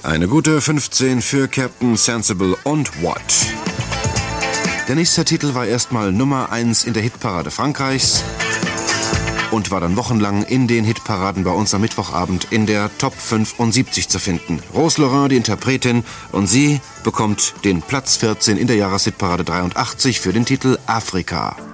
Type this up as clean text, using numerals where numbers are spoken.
Eine gute 15 für Captain Sensible und What. Der nächste Titel war erstmal Nummer 1 in der Hitparade Frankreichs und war dann wochenlang in den Hitparaden bei uns am Mittwochabend in der Top 75 zu finden. Rose Laurent, die Interpretin, und sie bekommt den Platz 14 in der Jahreshitparade 83 für den Titel Afrika.